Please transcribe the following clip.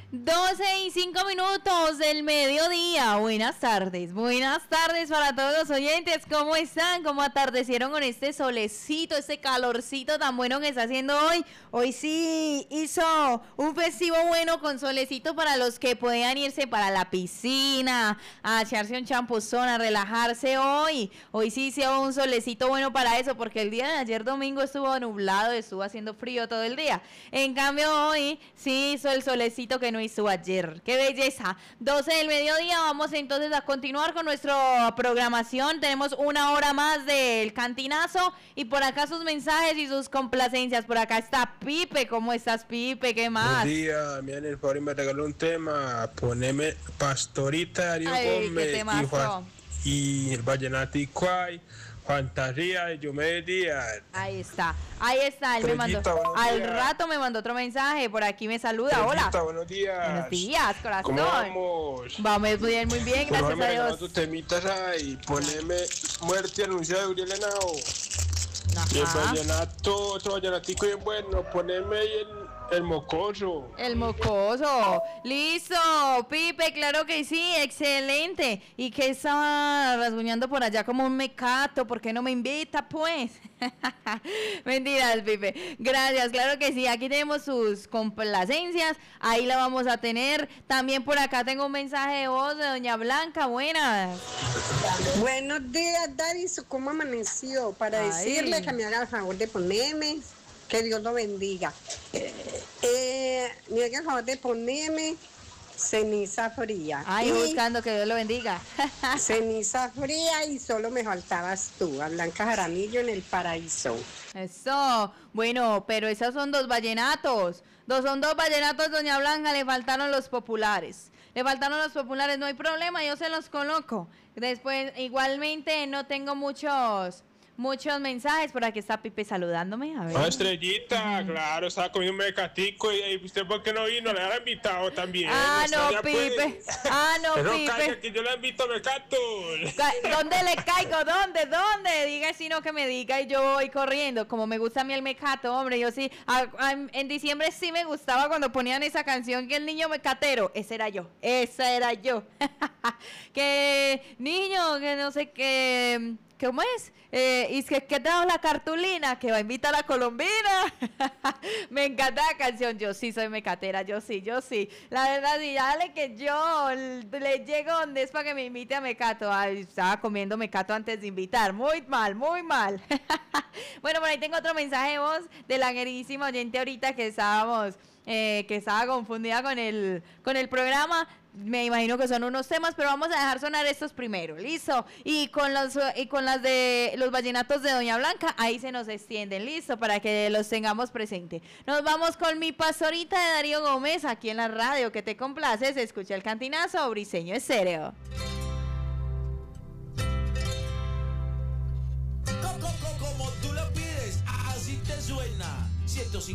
12:05 del mediodía. Buenas tardes para todos los oyentes. ¿Cómo están? ¿Cómo atardecieron con este solecito, este calorcito tan bueno que está haciendo hoy? Hoy sí hizo un festivo bueno con solecito para los que podían irse para la piscina, a echarse un champuzón, a relajarse hoy. Hoy sí hizo un solecito bueno para eso, porque el día de ayer domingo estuvo nublado, estuvo haciendo frío todo el día. En cambio hoy sí hizo el solecito que no hizo ayer. ¡Qué belleza! 12 del mediodía, vamos entonces a continuar con nuestra programación. Tenemos una hora más del cantinazo y por acá sus mensajes y sus complacencias. Por acá está Pipe. ¿Cómo estás, Pipe? ¿Qué más? Buen día, me el favor y me regaló un tema. Poneme Pastorita, Darío Gómez y el Vallenatico hay. Fantasía de Diomedes Díaz. Ahí está, él me mandó, al rato me mandó otro mensaje, por aquí me saluda, hola. Buenos días. Buenos días, corazón. ¿Cómo vamos? Vamos muy bien, gracias a Dios. Tus temitas ahí, poneme Muerte anunciada de Uriel Henao. Y el vallenato, otro vallenatico bien bueno, poneme ahí el mocoso. El mocoso. Listo, Pipe, claro que sí, excelente. ¿Y qué estaba rasguñando por allá como un mecato? ¿Por qué no me invita, pues? Mentiras, Pipe. Gracias, claro que sí. Aquí tenemos sus complacencias. Ahí la vamos a tener. También por acá tengo un mensaje de voz de doña Blanca. Buenas. Buenos días, Daris. ¿Cómo amaneció? Para decirle que me haga el favor de ponerme. Que Dios lo bendiga. Me haga el favor de ponerme Ceniza Fría. Ay, buscando que Dios lo bendiga. Ceniza Fría y solo me faltabas tú, a Blanca Jaramillo en el Paraíso. Eso, bueno, pero esos son dos vallenatos. Son dos vallenatos, doña Blanca, le faltaron los populares. No hay problema, yo se los coloco. Después, igualmente, no tengo muchos mensajes. Por aquí está Pipe saludándome. A ver. Estrellita, claro, estaba comiendo un mecatico y usted ¿por qué no vino? Le había invitado también. No, Pipe. Pero Pipe. caiga, que yo le invito a mecato. ¿Dónde le caigo? ¿Dónde? Diga sino que me diga y yo voy corriendo. Como me gusta a mí el mecato, hombre, yo sí. En diciembre sí me gustaba cuando ponían esa canción que el niño mecatero. Esa era yo. Que niño, que no sé qué. ¿Cómo es? Y que trajo la cartulina que va a invitar a la colombina. Me encanta la canción. Yo sí soy mecatera, yo sí. La verdad, sí, dale que yo le llego donde es para que me invite a mecato. Ay, estaba comiendo mecato antes de invitar. Muy mal. Bueno, por ahí tengo otro mensaje de voz de la queridísima oyente ahorita que estaba confundida con el programa. Me imagino que son unos temas, pero vamos a dejar sonar estos primero, listo. Y con las de los vallenatos de doña Blanca, ahí se nos extienden, listo, para que los tengamos presente. Nos vamos con Mi Pastorita de Darío Gómez, aquí en la radio, que te complace, se escucha el cantinazo, Briseño Estéreo. Como tú lo pides, así te suena. 105